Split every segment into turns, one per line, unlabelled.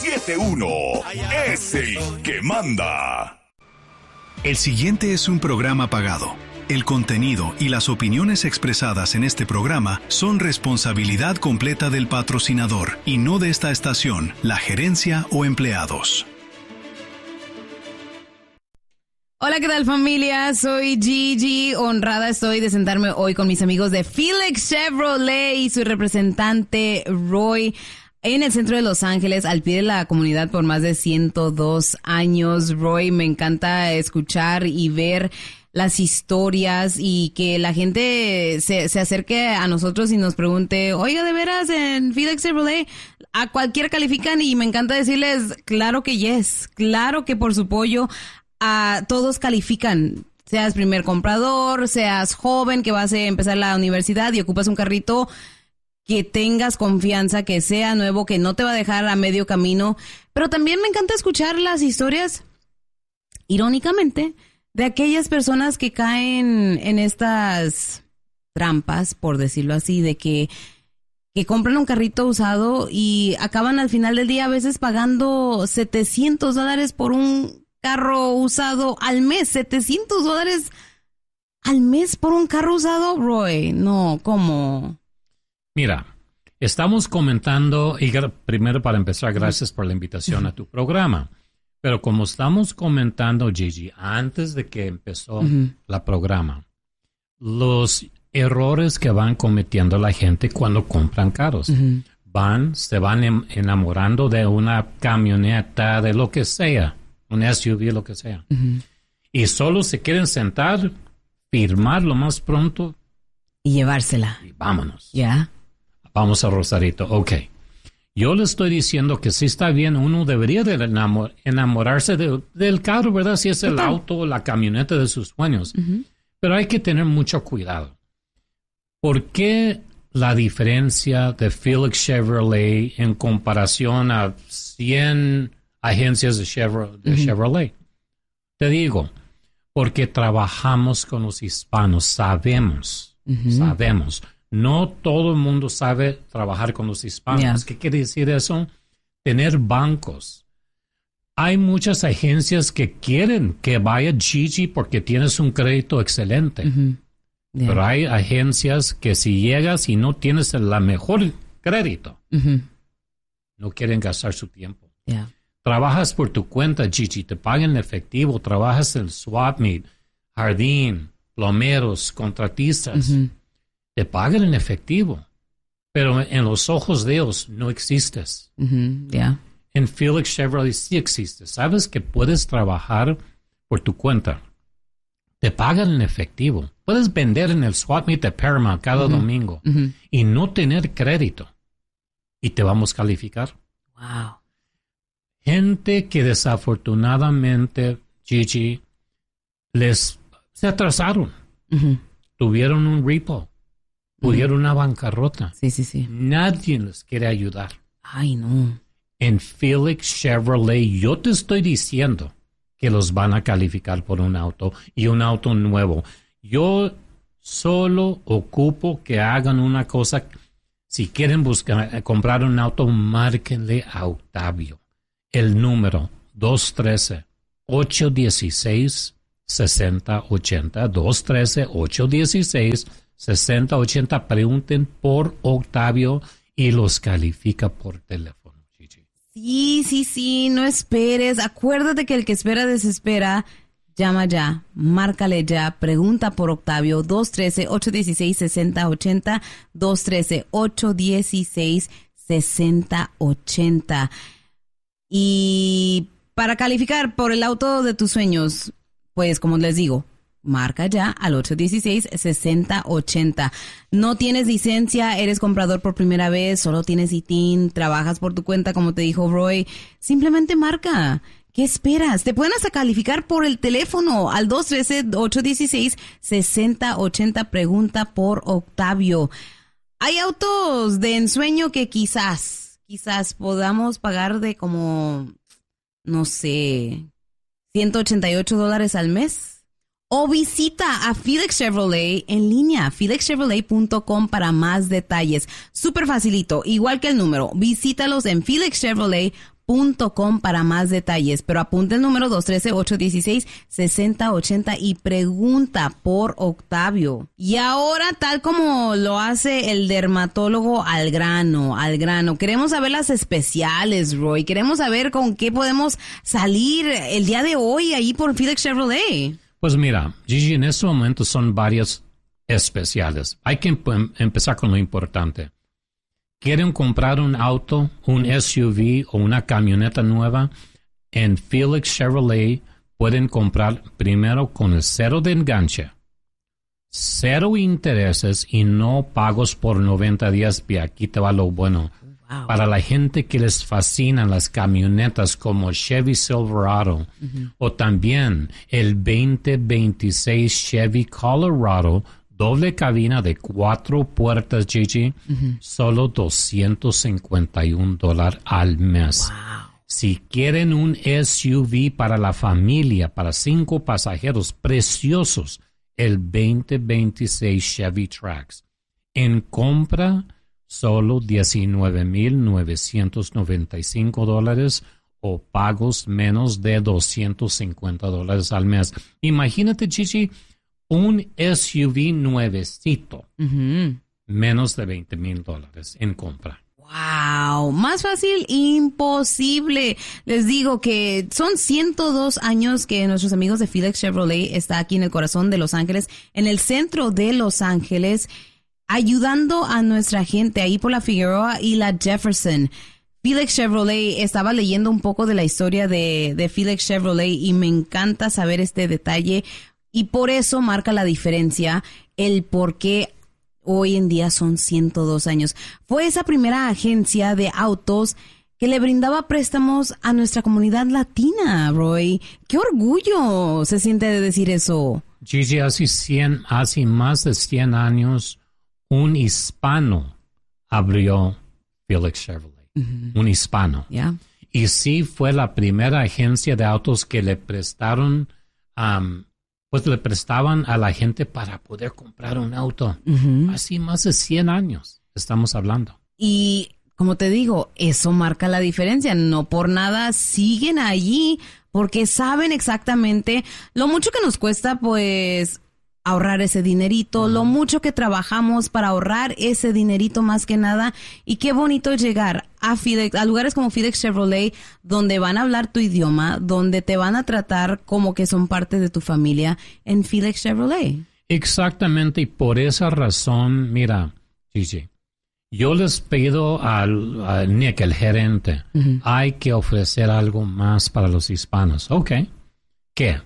91 es el que manda.
El siguiente es un programa pagado. El contenido y las opiniones expresadas en este programa son responsabilidad completa del patrocinador y no de esta estación, la gerencia o empleados.
Hola, ¿qué tal, familia? Soy Gigi. Honrada estoy de sentarme hoy con mis amigos de Felix Chevrolet y su representante Roy en el centro de Los Ángeles, al pie de la comunidad por más de 102 años. Roy, me encanta escuchar y ver las historias y que la gente se acerque a nosotros y nos pregunte, oiga, ¿de veras en Felix Chevrolet a cualquiera califican? Y me encanta decirles, claro que yes, claro que por su apoyo a todos califican. Seas primer comprador, seas joven que vas a empezar la universidad y ocupas un carrito, que tengas confianza, que sea nuevo, que no te va a dejar a medio camino. Pero también me encanta escuchar las historias, irónicamente, de aquellas personas que caen en estas trampas, por decirlo así, de que compran un carrito usado y acaban al final del día a veces pagando $700 por un carro usado al mes. $700 al mes por un carro usado, Roy. No, ¿cómo?
Mira, estamos comentando, y primero para empezar, gracias por la invitación a tu programa. Pero como estamos comentando, Gigi, antes de que empezó la programa, los errores que van cometiendo la gente cuando compran carros. Se van enamorando de una camioneta, de lo que sea, un SUV, lo que sea. Y solo se quieren sentar, firmar lo más pronto.
Y llevársela.
Y vámonos.
Ya.
Vamos a Rosarito. Ok. Yo le estoy diciendo que sí está bien, uno debería de enamorarse del carro, ¿verdad? Si es el auto o la camioneta de sus sueños. Pero hay que tener mucho cuidado. ¿Por qué la diferencia de Felix Chevrolet en comparación a 100 agencias de Chevrolet? Te digo, porque trabajamos con los hispanos, sabemos. No todo el mundo sabe trabajar con los hispanos. Yeah. ¿Qué quiere decir eso? Tener bancos. Hay muchas agencias que quieren que vaya Gigi porque tienes un crédito excelente. Yeah. Pero hay agencias que si llegas y no tienes el mejor crédito, no quieren gastar su tiempo.
Yeah.
Trabajas por tu cuenta, Gigi, te pagan en efectivo, trabajas en swap meet, jardín, plomeros, contratistas. Te pagan en efectivo, pero en los ojos de ellos no existes.
Yeah.
En Felix Chevrolet sí existes. Sabes que puedes trabajar por tu cuenta. Te pagan en efectivo. Puedes vender en el swap meet de Paramount cada domingo y no tener crédito. Y te vamos a calificar.
Wow.
Gente que desafortunadamente, Gigi, se atrasaron. Tuvieron un repo. Pudieron una bancarrota.
Sí.
Nadie les quiere ayudar.
Ay, no.
En Felix Chevrolet, yo te estoy diciendo que los van a calificar por un auto y un auto nuevo. Yo solo ocupo que hagan una cosa. Si quieren comprar un auto, márquenle a Octavio. El número 213-816-6080. 213-816-6080. Pregunten por Octavio y los califica por teléfono, Gigi.
Sí, no esperes. Acuérdate que el que espera desespera. Llama ya, márcale ya, pregunta por Octavio, 213-816-6080, 213-816-6080. Y para calificar por el auto de tus sueños, pues como les digo, marca ya al 816-6080. No tienes licencia, eres comprador por primera vez, solo tienes ITIN, trabajas por tu cuenta, como te dijo Roy. Simplemente marca. ¿Qué esperas? Te pueden hasta calificar por el teléfono al 213-816-6080. Pregunta por Octavio. Hay autos de ensueño que quizás podamos pagar de como, no sé, $188 al mes. O visita a Felix Chevrolet en línea, felixchevrolet.com para más detalles. Súper facilito, igual que el número. Visítalos en felixchevrolet.com FieldXchevrolet.com para más detalles, pero apunta el número 213-816-6080 y pregunta por Octavio. Y ahora, tal como lo hace el dermatólogo al grano, queremos saber las especiales, Roy, queremos saber con qué podemos salir el día de hoy ahí por Felix Chevrolet.
Pues mira, Gigi, en este momento son varias especiales. Hay que empezar con lo importante. ¿Quieren comprar un auto, un SUV o una camioneta nueva? En Felix Chevrolet pueden comprar primero con el cero de enganche, 0 intereses y no pagos por 90 días. Y aquí te va lo bueno. Wow. Para la gente que les fascinan las camionetas como Chevy Silverado o también el 2026 Chevy Colorado, doble cabina de 4 puertas, Gigi, solo $251 al mes.
Wow.
Si quieren un SUV para la familia, para 5 pasajeros preciosos, el 2026 Chevy Trax. En compra, solo $19,995 o pagos menos de $250 al mes. Imagínate, Gigi, un SUV nuevecito, menos de $20,000 en compra.
Wow, más fácil, imposible. Les digo que son 102 años que nuestros amigos de Felix Chevrolet está aquí en el corazón de Los Ángeles, en el centro de Los Ángeles, ayudando a nuestra gente ahí por la Figueroa y la Jefferson. Felix Chevrolet, estaba leyendo un poco de la historia de Felix Chevrolet y me encanta saber este detalle y por eso marca la diferencia el por qué hoy en día son 102 años. Fue esa primera agencia de autos que le brindaba préstamos a nuestra comunidad latina, Roy. ¡Qué orgullo se siente de decir eso!
Gigi, hace más de 100 años, un hispano abrió Felix Chevrolet. Un hispano.
Yeah.
Y sí fue la primera agencia de autos que le prestaron, le prestaban a la gente para poder comprar un auto. Así más de 100 años estamos hablando.
Y como te digo, eso marca la diferencia. No por nada siguen allí porque saben exactamente lo mucho que nos cuesta, pues, ahorrar ese dinerito, lo mucho que trabajamos para ahorrar ese dinerito más que nada. Y qué bonito llegar a lugares como Felix Chevrolet, donde van a hablar tu idioma, donde te van a tratar como que son parte de tu familia en Felix Chevrolet.
Exactamente, y por esa razón, mira, Gigi, yo les pido a Nick, el gerente, hay que ofrecer algo más para los hispanos. Ok, ¿qué?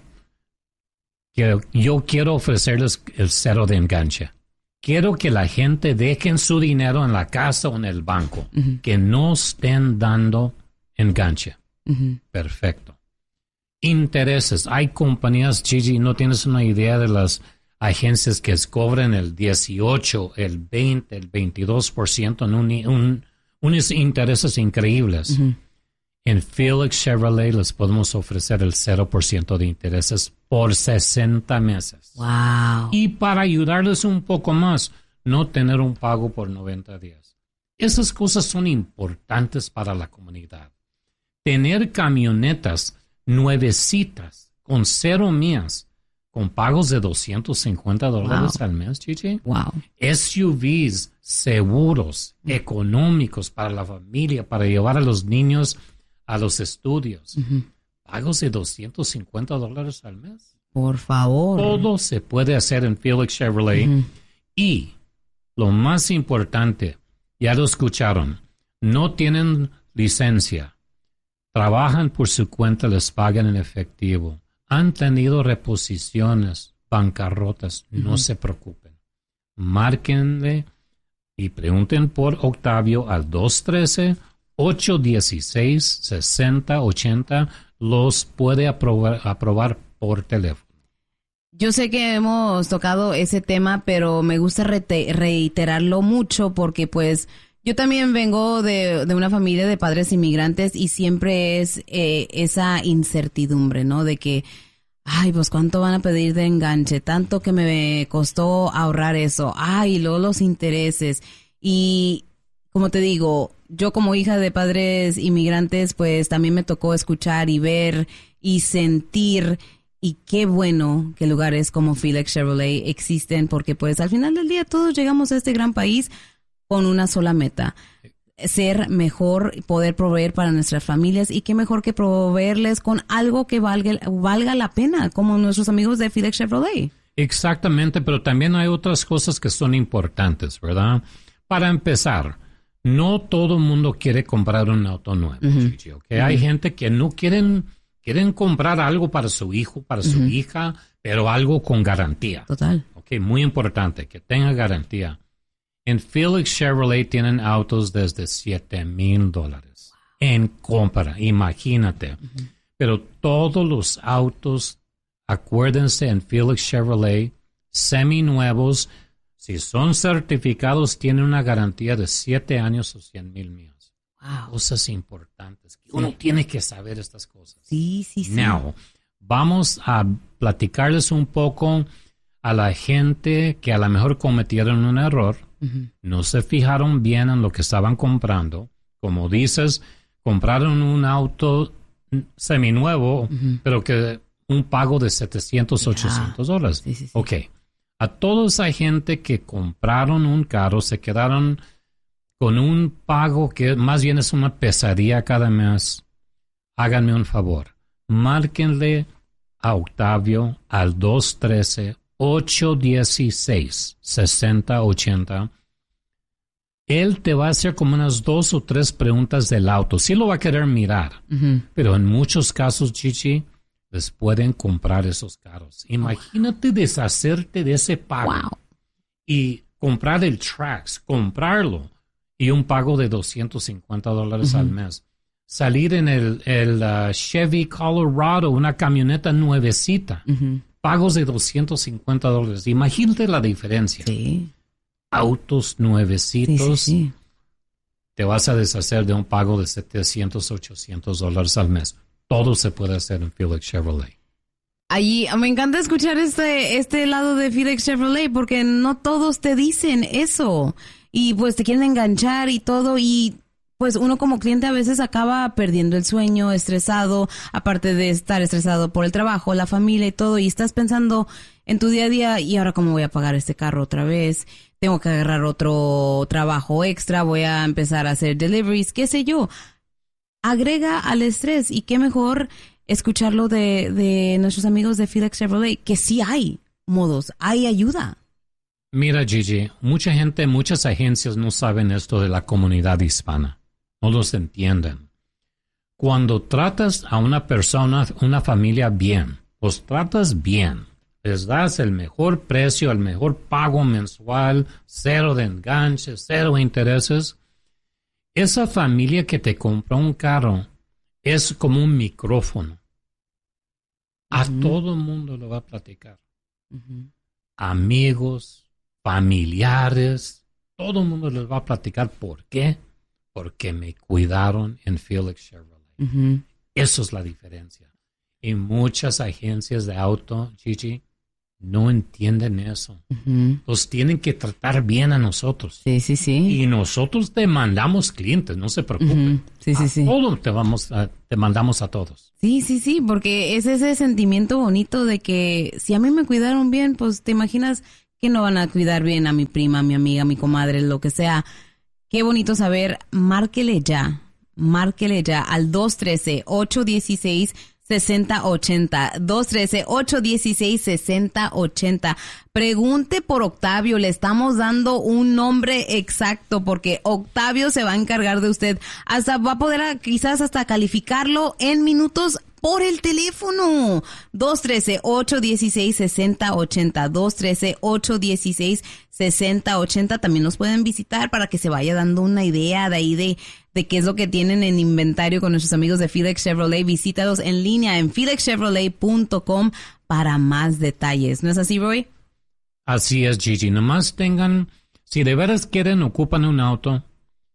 Yo quiero ofrecerles el cero de enganche. Quiero que la gente dejen su dinero en la casa o en el banco, que no estén dando enganche. Perfecto. Intereses. Hay compañías, Gigi, no tienes una idea de las agencias que cobran el 18, el 20, el 22% en unos intereses increíbles. En Felix Chevrolet les podemos ofrecer el 0% de intereses por 60 meses.
Wow.
Y para ayudarles un poco más, no tener un pago por 90 días. Esas cosas son importantes para la comunidad. Tener camionetas nuevecitas con 0 millas, con pagos de $250 al mes, Gigi.
Wow.
SUVs seguros, económicos para la familia, para llevar a los niños a los estudios. Pagos de $250 al mes.
Por favor.
Todo se puede hacer en Felix Chevrolet. Y lo más importante, ya lo escucharon, no tienen licencia. Trabajan por su cuenta, les pagan en efectivo. Han tenido reposiciones, bancarrotas. No se preocupen. Márquenle y pregunten por Octavio al 213-816-6080. Los puede aprobar por teléfono.
Yo sé que hemos tocado ese tema, pero me gusta reiterarlo mucho porque pues yo también vengo de una familia de padres inmigrantes y siempre es esa incertidumbre, ¿no? De que, ay, pues cuánto van a pedir de enganche, tanto que me costó ahorrar eso, ay, luego los intereses. Y como te digo, yo como hija de padres inmigrantes, pues también me tocó escuchar y ver y sentir. Y qué bueno que lugares como Felix Chevrolet existen, porque pues al final del día todos llegamos a este gran país con una sola meta: ser mejor, poder proveer para nuestras familias, y qué mejor que proveerles con algo que valga la pena, como nuestros amigos de Felix Chevrolet.
Exactamente, pero también hay otras cosas que son importantes, ¿verdad? Para empezar, no todo el mundo quiere comprar un auto nuevo, Gigi, ¿okay? Hay gente que no quieren comprar algo para su hijo, para su hija, pero algo con garantía.
Total.
Okay, muy importante, que tenga garantía. En Felix Chevrolet tienen autos desde $7,000 en compra, imagínate. Pero todos los autos, acuérdense, en Felix Chevrolet, seminuevos, si son certificados, tienen una garantía de 7 años o 100,000 millas.
Wow.
Cosas importantes. Uno tiene que saber estas cosas.
Sí.
Now, vamos a platicarles un poco a la gente que a lo mejor cometieron un error. No se fijaron bien en lo que estaban comprando. Como dices, compraron un auto seminuevo, pero que un pago de $700, $800.
Sí.
Ok. A toda esa gente que compraron un carro, se quedaron con un pago que más bien es una pesadilla cada mes. Háganme un favor. Márquenle a Octavio al 213-816-6080. Él te va a hacer como unas 2 o 3 preguntas del auto. Sí lo va a querer mirar, pero en muchos casos, Gigi, les pueden comprar esos carros. Imagínate deshacerte de ese pago y comprar el Trax, comprarlo, y un pago de $250 al mes. Salir en el Chevy Colorado, una camioneta nuevecita, pagos de $250. Imagínate la diferencia.
Sí.
Autos nuevecitos,
Sí.
te vas a deshacer de un pago de $700, $800 al mes. Todo se puede hacer en Felix Chevrolet.
Allí me encanta escuchar este lado de Felix Chevrolet, porque no todos te dicen eso. Y pues te quieren enganchar y todo, y pues uno como cliente a veces acaba perdiendo el sueño, estresado, aparte de estar estresado por el trabajo, la familia y todo, y estás pensando en tu día a día: ¿y ahora cómo voy a pagar este carro otra vez? Tengo que agarrar otro trabajo extra, voy a empezar a hacer deliveries, qué sé yo. Agrega al estrés, y qué mejor escucharlo de nuestros amigos de Felix Chevrolet, que sí hay modos, hay ayuda.
Mira, Gigi, mucha gente, muchas agencias no saben esto de la comunidad hispana. No los entienden. Cuando tratas a una persona, una familia bien, los tratas bien, les das el mejor precio, el mejor pago mensual, 0 de enganches, 0 intereses, esa familia que te compró un carro es como un micrófono. A todo el mundo lo va a platicar. Amigos, familiares, todo el mundo les va a platicar. ¿Por qué? Porque me cuidaron en Felix Chevrolet. Eso es la diferencia. Y muchas agencias de auto, Gigi, no entienden eso. Los tienen que tratar bien a nosotros.
Sí.
Y nosotros te mandamos clientes, no se preocupen.
Sí.
Todo te mandamos a todos.
Sí, porque es ese sentimiento bonito de que si a mí me cuidaron bien, pues te imaginas que no van a cuidar bien a mi prima, a mi amiga, a mi comadre, lo que sea. Qué bonito saber. Márquele ya al 213-816-6080. 213-816-6080. Pregunte por Octavio. Le estamos dando un nombre exacto, porque Octavio se va a encargar de usted. Hasta va a poder quizás hasta calificarlo en minutos por el teléfono. 213-816-6080. 213-816-6080. También nos pueden visitar para que se vaya dando una idea de ahí de qué es lo que tienen en inventario con nuestros amigos de Felix Chevrolet. Visítalos en línea en felixchevrolet.com para más detalles. ¿No es así, Roy?
Así es, Gigi. Nomás tengan, si de veras quieren, ocupan un auto,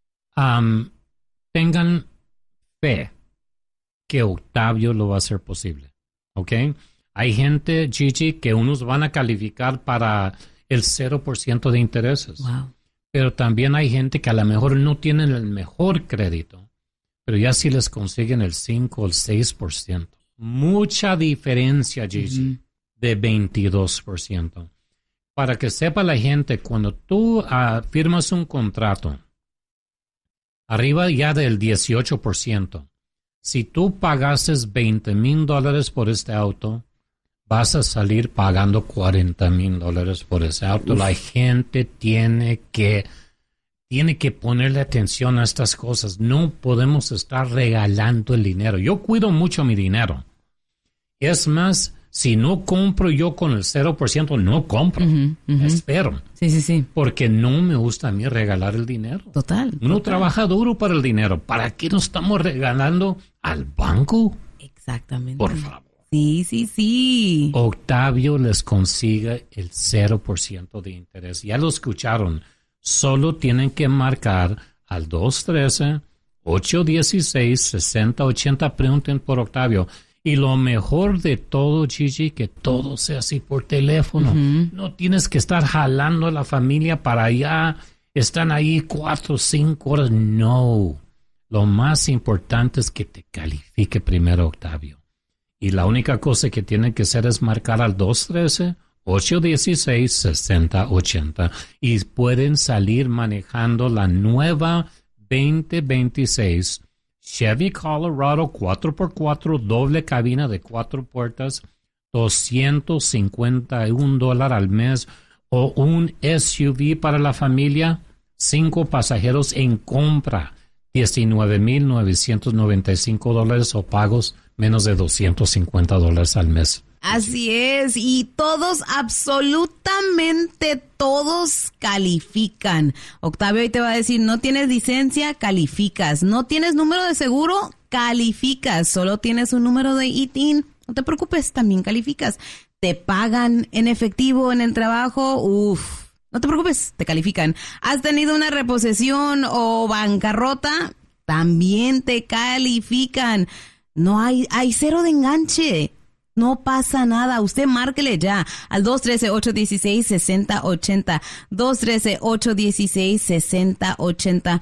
tengan fe que Octavio lo va a hacer posible. ¿Ok? Hay gente, Gigi, que unos van a calificar para el 0% de intereses.
Wow.
Pero también hay gente que a lo mejor no tienen el mejor crédito, pero ya sí les consiguen el 5 o el 6%. Mucha diferencia, Gigi, de 22%. Para que sepa la gente, cuando tú firmas un contrato, arriba ya del 18%, si tú pagases $20,000 por este auto, vas a salir pagando $40,000 por ese auto. La gente tiene que ponerle atención a estas cosas. No podemos estar regalando el dinero. Yo cuido mucho mi dinero. Es más, si no compro yo con el 0%, no compro. Espero.
Sí.
Porque no me gusta a mí regalar el dinero.
Total.
Uno trabaja duro para el dinero. ¿Para qué nos estamos regalando al banco?
Exactamente.
Por favor.
Sí.
Octavio les consigue el 0% de interés. Ya lo escucharon. Solo tienen que marcar al 213-816-6080. Pregunten por Octavio. Y lo mejor de todo, Gigi, que todo sea así por teléfono. No tienes que estar jalando a la familia para allá. Están ahí 4 o 5 horas. No. Lo más importante es que te califique primero, Octavio. Y la única cosa que tienen que hacer es marcar al 213-816-6080. Y pueden salir manejando la nueva 2026 Chevy Colorado 4x4, doble cabina de 4 puertas, $251 al mes, o un SUV para la familia, 5 pasajeros en compra, $19,995 o pagos menos de $250 al mes.
Así es, y todos, absolutamente todos califican. Octavio hoy te va a decir, no tienes licencia, calificas. No tienes número de seguro, calificas. Solo tienes un número de ITIN, no te preocupes, también calificas. Te pagan en efectivo en el trabajo, no te preocupes, te califican. ¿Has tenido una reposición o bancarrota? También te califican. No hay cero de enganche. No pasa nada. Usted márquele ya al 213-816-6080. 213-816-6080.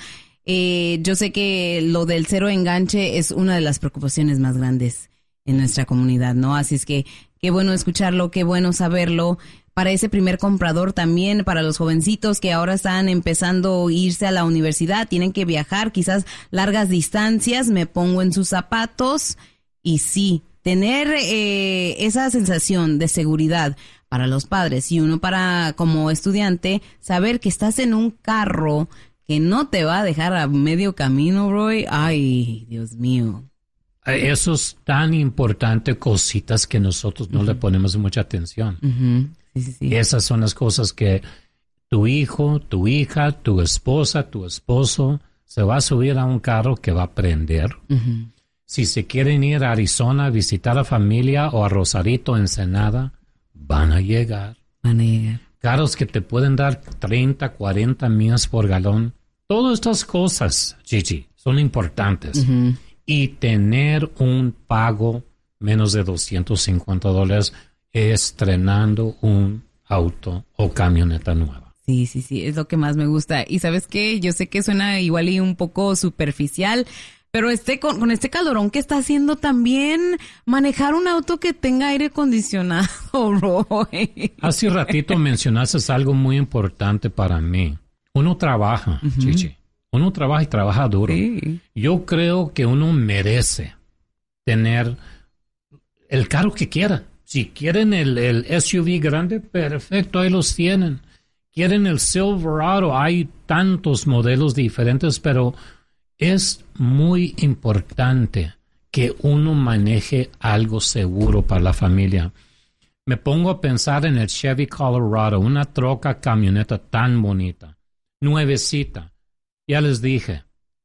Yo sé que lo del cero enganche es una de las preocupaciones más grandes en nuestra comunidad, ¿no? Así es que qué bueno escucharlo, qué bueno saberlo. Para ese primer comprador también, para los jovencitos que ahora están empezando a irse a la universidad, tienen que viajar quizás largas distancias, me pongo en sus zapatos y sí, tener esa sensación de seguridad para los padres y uno para como estudiante, saber que estás en un carro que no te va a dejar a medio camino, Roy. Ay, Dios mío.
Eso es tan importante, cositas que nosotros no le ponemos mucha atención.
Sí.
Esas son las cosas que tu hijo, tu hija, tu esposa, tu esposo se va a subir a un carro que va a aprender. Si se quieren ir a Arizona a visitar a familia o a Rosarito, Ensenada, van a llegar. Carros que te pueden dar 30, 40 millas por galón. Todas estas cosas, Gigi, son importantes. Y tener un pago menos de $250 estrenando un auto o camioneta nueva.
Sí, es lo que más me gusta. Y ¿sabes qué? Yo sé que suena igual y un poco superficial, pero con este calorón que está haciendo también, manejar un auto que tenga aire acondicionado, Roy.
Hace ratito mencionaste algo muy importante para mí. Uno trabaja, Chichi. Uno trabaja y trabaja duro.
Sí.
Yo creo que uno merece tener el carro que quiera. Si quieren el SUV grande, perfecto, ahí los tienen. Quieren el Silverado, hay tantos modelos diferentes, pero es muy importante que uno maneje algo seguro para la familia. Me pongo a pensar en el Chevy Colorado, una troca camioneta tan bonita, nuevecita. Ya les dije,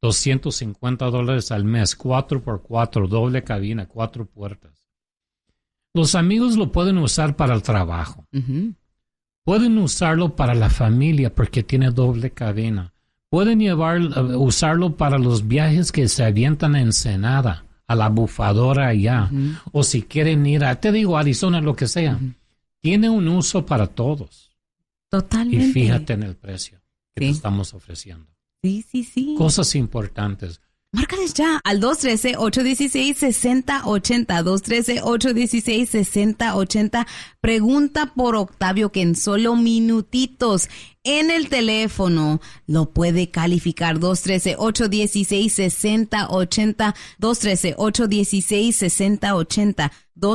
$250 al mes, 4x4, doble cabina, 4 puertas. Los amigos lo pueden usar para el trabajo. Pueden usarlo para la familia porque tiene doble cabina. Pueden usarlo para los viajes que se avientan a Ensenada, a la bufadora allá. O si quieren ir a Arizona, lo que sea. Tiene un uso para todos.
Totalmente.
Y fíjate en el precio. que te estamos ofreciendo.
Sí.
Cosas importantes.
Márcales ya al 213-816-6080, 213-816-6080. Pregunta por Octavio, que en solo minutitos en el teléfono lo puede calificar. 213-816-6080, 213-816-6080,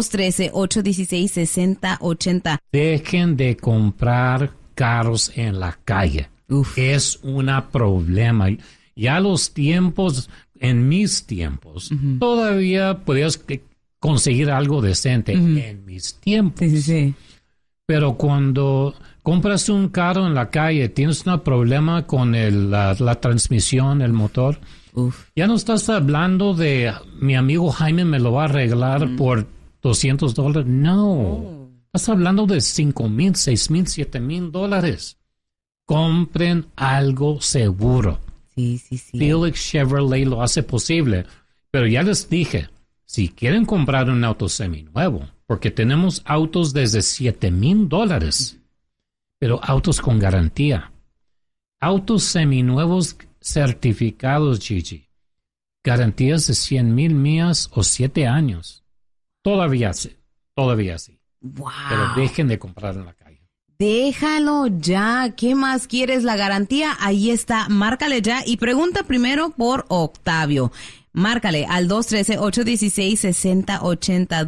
213-816-6080.
Dejen de comprar carros en la calle. Es un problema. Ya los tiempos, en mis tiempos, todavía podías conseguir algo decente en mis tiempos.
Sí.
Pero cuando compras un carro en la calle, tienes un problema con la transmisión, el motor. Ya no estás hablando de mi amigo Jaime me lo va a arreglar por $200. No. Estás hablando de $5,000, $6,000, $7,000. Compren algo seguro.
Sí.
Felix Chevrolet lo hace posible. Pero ya les dije, si quieren comprar un auto seminuevo, porque tenemos autos desde $7,000, pero autos con garantía. Autos seminuevos certificados, Gigi. Garantías de 100,000 millas o 7 años. Todavía sí.
Wow.
Pero dejen de comprar en la calle.
Déjalo ya. ¿Qué más quieres? La garantía, ahí está. Márcale ya y pregunta primero por Octavio. Márcale al 213-816-6080,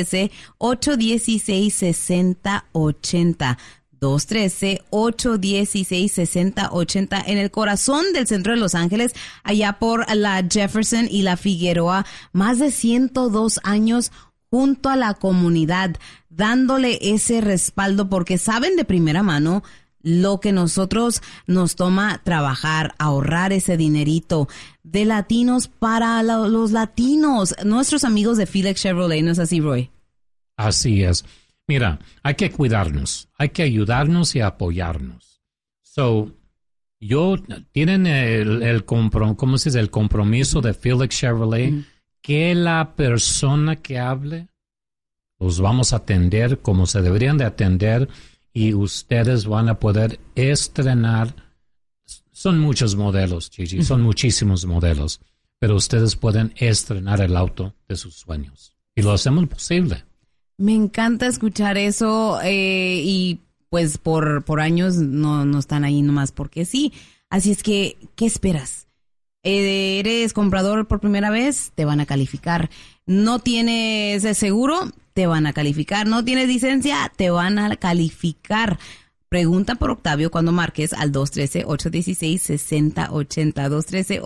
213-816-6080, 213-816-6080 en el corazón del centro de Los Ángeles, allá por la Jefferson y la Figueroa. Más de 102 años junto a la comunidad, dándole ese respaldo porque saben de primera mano lo que nosotros nos toma trabajar, ahorrar ese dinerito de latinos para los latinos, nuestros amigos de Felix Chevrolet, ¿no es así, Roy?
Así es. Mira, hay que cuidarnos, hay que ayudarnos y apoyarnos. Tienen el compromiso de Felix Chevrolet, que la persona que hable los vamos a atender como se deberían de atender y ustedes van a poder estrenar. Son muchos modelos, Gigi, son muchísimos modelos, pero ustedes pueden estrenar el auto de sus sueños y lo hacemos posible.
Me encanta escuchar eso y pues por años no están ahí nomás porque sí. Así es que, ¿qué esperas? ¿Eres comprador por primera vez? Te van a calificar. ¿No tienes seguro? Te van a calificar. ¿No tienes licencia? Te van a calificar. Pregunta por Octavio cuando marques al 213-816-6080.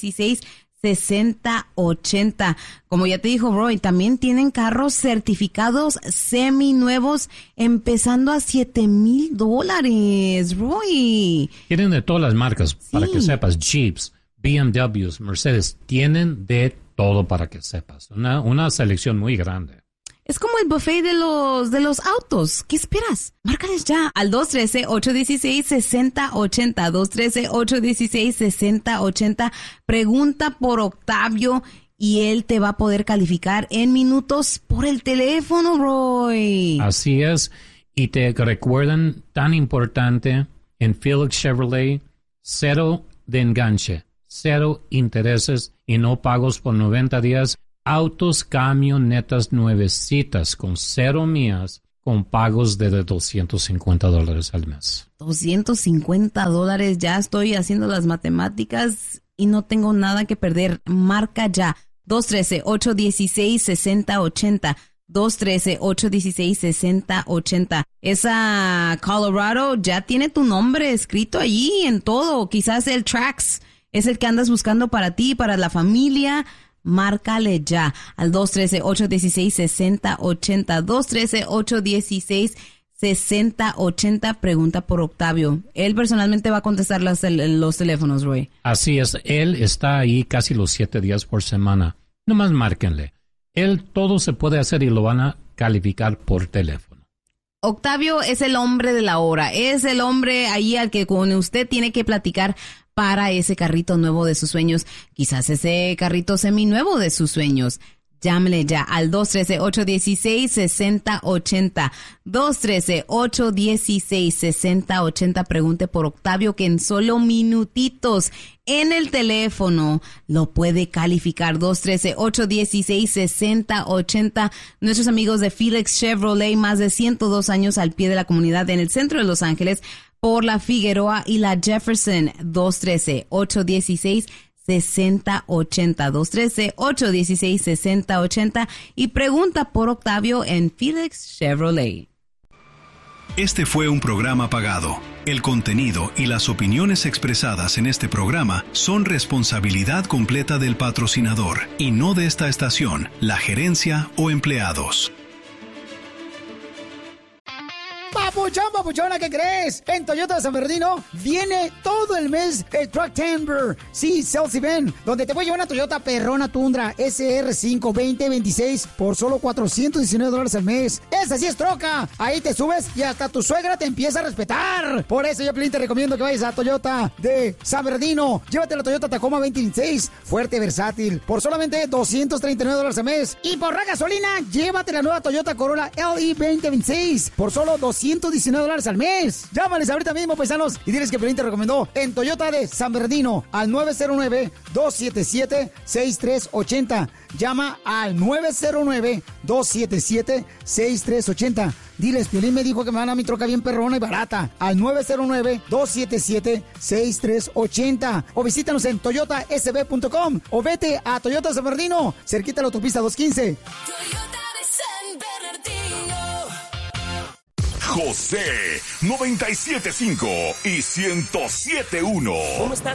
213-816-6080. Como ya te dijo Roy, también tienen carros certificados seminuevos empezando a $7,000. Roy.
Tienen de todas las marcas, para que sepas. Jeeps, BMWs, Mercedes, tienen de todo para que sepas. Una selección muy grande.
Es como el buffet de los autos. ¿Qué esperas? Márcales ya al 213-816-6080. 213-816-6080. Pregunta por Octavio y él te va a poder calificar en minutos por el teléfono, Roy.
Así es. Y te recuerdan, tan importante, en Felix Chevrolet, 0 de enganche, 0 intereses y no pagos por 90 días. Autos, camionetas nuevecitas con 0 millas con pagos de $250 al mes.
$250, ya estoy haciendo las matemáticas y no tengo nada que perder. Marca ya. 213-816-6080. 213-816-6080. Esa Colorado ya tiene tu nombre escrito allí en todo. Quizás el Trax es el que andas buscando para ti, para la familia. Márcale ya al 213-816-6080. 213-816-6080. Pregunta por Octavio. Él personalmente va a contestar los teléfonos, Roy.
Así es. Él está ahí casi los 7 días por semana. Nomás márquenle. Él todo se puede hacer y lo van a calificar por teléfono.
Octavio es el hombre de la hora. Es el hombre ahí al que con usted tiene que platicar para ese carrito nuevo de sus sueños, quizás ese carrito seminuevo de sus sueños. Llámele ya al 213-816-6080. 213-816-6080. Pregunte por Octavio, que en solo minutitos en el teléfono lo puede calificar. 213-816-6080. Nuestros amigos de Felix Chevrolet, más de 102 años al pie de la comunidad en el centro de Los Ángeles, por la Figueroa y la Jefferson. 213-816-6080. 213-816-6080 y pregunta por Octavio en Felix Chevrolet.
Este fue un programa pagado. El contenido y las opiniones expresadas en este programa son responsabilidad completa del patrocinador y no de esta estación, la gerencia o empleados.
Papuchona, ¿qué crees? En Toyota de San Bernardino viene todo el mes el Truck Timber. Sí, Sales Event, donde te voy a llevar una Toyota perrona Tundra SR5 2026 por solo $419 al mes. ¡Esa sí es troca! Ahí te subes y hasta tu suegra te empieza a respetar. Por eso yo, Pelín, te recomiendo que vayas a Toyota de San Bernardino. Llévate la Toyota Tacoma 2026, fuerte, versátil, por solamente $239 al mes. Y por la gasolina, llévate la nueva Toyota Corolla LE 2026 por solo $219 al mes. Llámales ahorita mismo, paisanos, y diles que Pelín te recomendó en Toyota de San Bernardino al 909-277-6380. Llama al 909-277-6380. Diles, Piolín me dijo que me van a mi troca bien perrona y barata. Al 909-277-6380. O visítanos en toyotasb.com. O vete a Toyota San Bernardino, cerquita de la autopista 215.
Toyota de San Bernardino.
José 97.5 y 107.1.
¿Cómo estás?